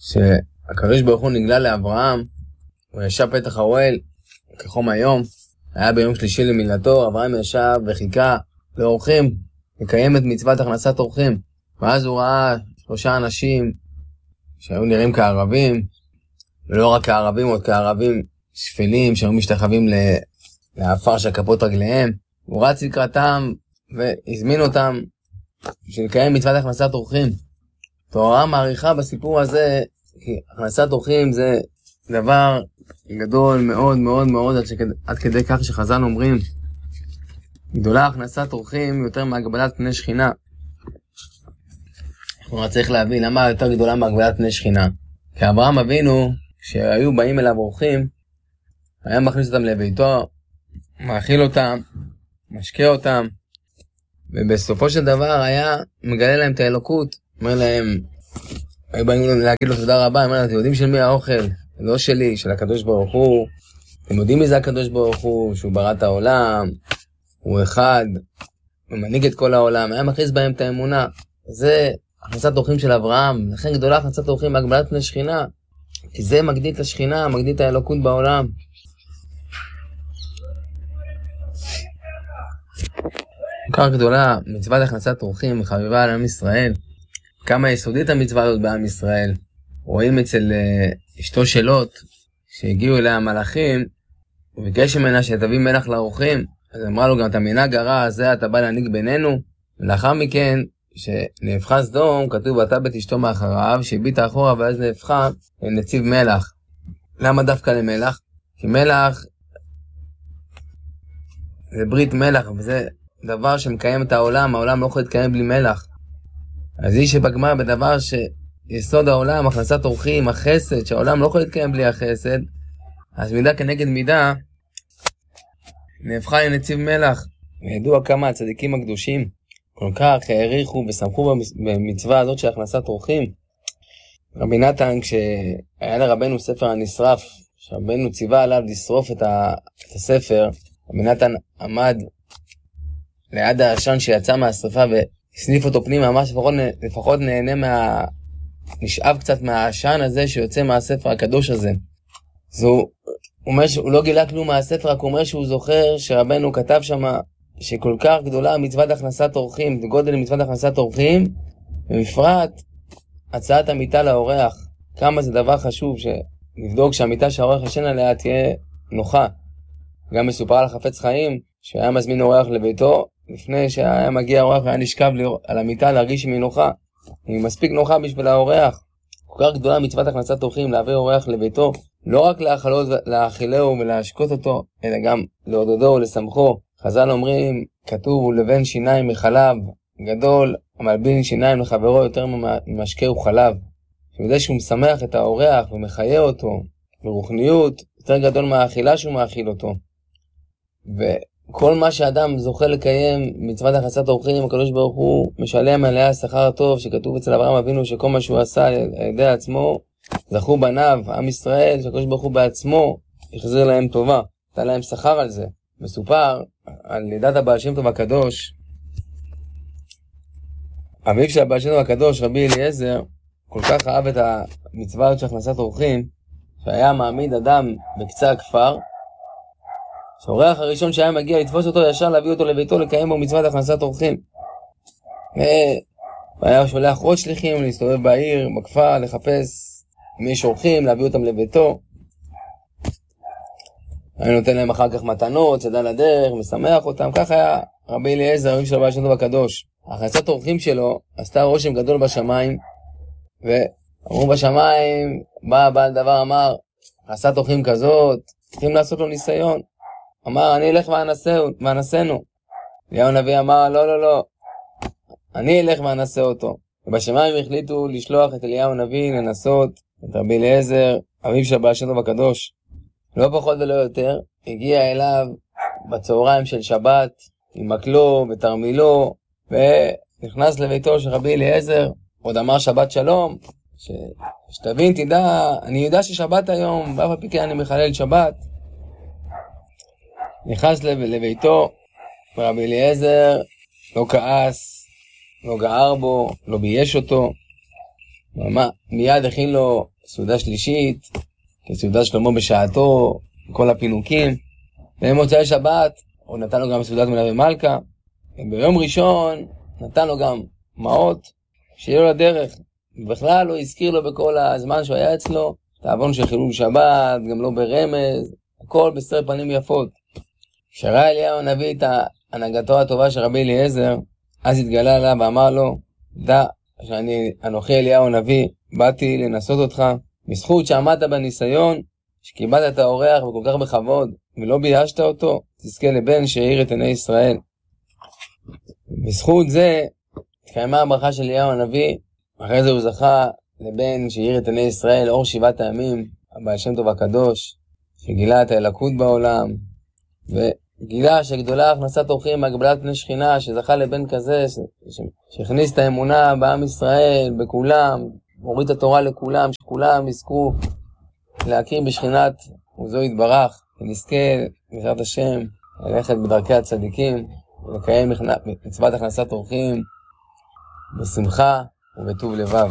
שהקדוש ברוך הוא נגלה לאברהם, הוא ישב פתח האוהל כחום היום, היה ביום שלישי למילתו, אברהם ישב וחיכה לאורחים, לקיים את מצוות הכנסת אורחים, ואז הוא ראה 3 אנשים שהיו נראים כערבים, ולא רק כערבים, עוד כערבים שפלים שהיו משתחווים לעפר של כפות רגליהם. הוא רץ לקראתם והזמין אותם לקיים מצוות הכנסת אורחים. תורה מעריכה בסיפור הזה, כי הכנסת אורחים זה דבר גדול מאוד מאוד מאוד, עד כדי כך שחז"ל אומרים, גדולה הכנסת אורחים יותר מהגבלת פני שכינה. אנחנו צריך להבין למה יותר גדולה מהגבלת פני שכינה. כי אברהם אבינו, כשהיו באים אליו אורחים, היה מכניס אותם לביתו, מאכיל אותם, משקה אותם, ובסופו של דבר היה מגלה להם את האלוקות. אומר להם, היו באים להגיד לו תודה רבה, אומר להם, אתם יודעים של מי האוכל? לא שלי, של הקדוש ברוך הוא. אתם יודעים מי זה הקדוש ברוך הוא? שהוא ברא את העולם, הוא אחד, הוא מנהיג את כל העולם. היה מכניס בהם את האמונה. זה הכנסת אורחים של אברהם. לכן גדולה הכנסת אורחים מהגבלת פני שכינה, כי זה מגדיל את השכינה, מגדיל את האלוקות בעולם. כך גדולה מצוות הכנסת אורחים וחביבה על עם ישראל. כמה יסודית המצווה הזאת בעם ישראל. רואים אצל אשתו של לוט, שהגיעו אליה המלאכים, וביקש ממנה שתביא מלח לאורחים. אז אמרה לו, גם את המנהג הרע הזה אתה בא להנהיג בינינו. ולאחר מכן, שנהפכה סדום, כתוב ותבט אשתו מאחריו, שהביטה אחורה ואז נהפכה לנציב מלח. למה דווקא למלח? כי מלח זה ברית מלח, וזה דבר שמקיים את העולם. העולם לא יכול להתקיים בלי מלח. אז היא שבגמר בדבר שיסוד העולם, הכנסת אורחים, החסד, שהעולם לא יכול להתקיים בלי החסד, אז מידה כנגד מידה נהפכה לנציב מלח. וידוע כמה הצדיקים הקדושים כל כך העריכו ושמחו במצווה הזאת של הכנסת אורחים. רבי נתן, כשהיה לרבנו ספר הנשרף, שרבנו ציווה עליו לשרוף את הספר, רבי נתן עמד ליד העשן שיצא מהשרפה והסניף אותו פנימה, ממש לפחות נהנה נשאב קצת מהעשן הזה שיוצא מהספר הקדוש הזה. הוא אומר שהוא לא גילה כלום מהספר, רק הוא אומר שהוא זוכר שרבנו כתב שם שכל כך גדולה מצוות הכנסת אורחים, גודל מצוות הכנסת אורחים, ובפרט הצעת המיטה לאורח. כמה זה דבר חשוב שנבדוק שהמיטה שהאורח ישן עליה תהיה נוחה. גם מסופר על החפץ חיים שהיה מזמין אורח לביתו, לפני שהיה מגיע אורח והיה נשכב על המיטה להרגיש שהיא נוחה. היא מספיק נוחה בשביל האורח. כל כך גדולה מצוות הכנסת אורחים, להביא אורח לביתו, לא רק להאכילהו ולהשקות אותו, אלא גם לעודדו ולשמחו. חז"ל אומרים, כתוב לבן שיניים מחלב, גדול המלבין שיניים לחברו יותר ממשקה וחלב. שבזה שהוא משמח את האורח ומחיה אותו ברוחניות, יותר גדול מהאכילה שהוא מאכיל אותו. וכל מה שאדם זוכה לקיים מצוות הכנסת אורחים, הקדוש ברוך הוא משלם עליה השכר הטוב, שכתוב אצל אברהם אבינו שכל מה שהוא עשה על ידי עצמו, זכו בניו, עם ישראל, שהקדוש ברוך הוא בעצמו יחזיר להם טובה, נתן להם שכר על זה. מסופר על לידת הבעל שם טוב הקדוש, אביו של הבעל שם טוב הקדוש, רבי אליעזר, כל כך אהב את המצווה של הכנסת אורחים, שהיה מעמיד אדם בקצה הכפר, שהאורח הראשון שהיה מגיע לתפוס אותו ישר להביא אותו לביתו לקיים בו מצוות הכנסת אורחים. והיה שולח עוד שליחים להסתובב בעיר, בכפר, לחפש מי יש אורחים, להביא אותם לביתו. היה נותן להם אחר כך מתנות, צדה לדרך, משמח אותם. כך היה רבי אליעזר, אביו של הבעל שם טוב הקדוש. הכנסת אורחים שלו עשתה רושם גדול בשמיים, ואמרו בשמיים, בא הבעל דבר אמר, הכנסת אורחים כזאת, צריכים לעשות לו ניסיון. אמר, אני אלך ואנסנו. אליהו הנביא אמר, לא, אני אלך ואנסה אותו. ובשמיים החליטו לשלוח את אליהו הנביא לנסות את רבי אליעזר, אביו של הבעל שם טוב הקדוש. לא פחות ולא יותר, הגיע אליו בצהריים של שבת, עם מקלו ותרמילו, ונכנס לביתו של רבי אליעזר, עוד אמר שבת שלום, שתבין, תדע, אני יודע ששבת היום, באף על פי כן אני מחלל שבת. נכנס לביתו, ורבי אליעזר לא כעס, לא גער בו, לא בייש אותו, מיד הכין לו סעודה שלישית, כסעודה שלמה בשעתו, כל הפינוקים. במוצאי שבת הוא נתן לו גם סעודת מלווה מלכה, וביום ראשון נתן לו גם מעות שיהיה לו לדרך. בכלל לא הזכיר לו בכל הזמן שהוא היה אצלו תאבון של חילול שבת, גם לא ברמז, הכל בסתר פנים יפות. כשראה אליהו הנביא את הנהגתו הטובה של רבי אליעזר, אז התגלה עליו ואמר לו, דע שאני אנוכי אליהו הנביא, באתי לנסות אותך, בזכות שעמדת בניסיון, שקיבלת את האורח וכל כך בכבוד, ולא ביישת אותו, תזכה לבן שיאיר את עיני ישראל. בזכות זה התקיימה הברכה של אליהו הנביא, אחרי זה הוא זכה לבן שיאיר את עיני ישראל, אור 7 הימים, הבעל שם טוב הקדוש, שגילה את האלוקות בעולם, וגילה שגדולה הכנסת אורחים מהגבלת פני שכינה, שזכה לבן כזה, שהכניס את האמונה בעם ישראל, בכולם, הוריד את התורה לכולם, שכולם יזכו להכיר בשכינת וזו יתברך, ונזכה בעזרת השם ללכת בדרכי הצדיקים, ולקיים מצוות הכנסת אורחים בשמחה ובטוב לבב.